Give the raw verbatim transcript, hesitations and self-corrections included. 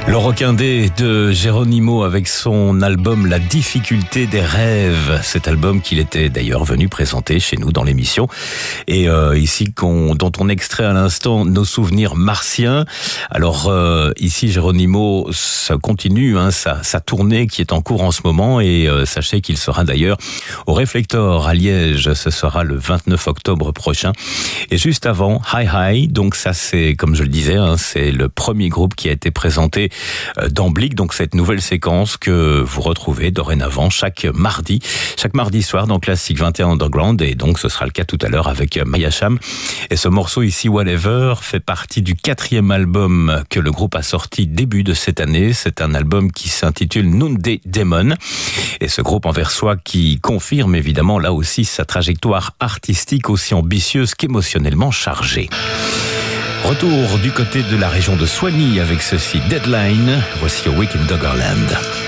Le rockindé de Geronimo avec son album La difficulté des rêves. Cet album qu'il était d'ailleurs venu présenter chez nous dans l'émission. Et euh, ici, qu'on, dont on extrait à l'instant nos souvenirs martiens. Alors euh, ici, Geronimo, ça continue, hein, sa, sa tournée qui est en cours en ce moment. Et euh, sachez qu'il sera d'ailleurs au Réflector à Liège. Ce sera le vingt-neuf octobre prochain. Et juste avant, Hi Hi. Donc ça, c'est, comme je le disais, hein, c'est le premier groupe qui a été présenté dans Blick, donc cette nouvelle séquence que vous retrouvez dorénavant chaque mardi, chaque mardi soir dans Classic vingt et un Underground, et donc ce sera le cas tout à l'heure avec Maya Cham. Et ce morceau ici, Whatever, fait partie du quatrième album que le groupe a sorti début de cette année. C'est un album qui s'intitule Noonday Demon, et ce groupe envers soi qui confirme évidemment là aussi sa trajectoire artistique aussi ambitieuse qu'émotionnellement chargée. Retour du côté de la région de Soigny avec ceci, Deadline. Voici A Week in Doggerland.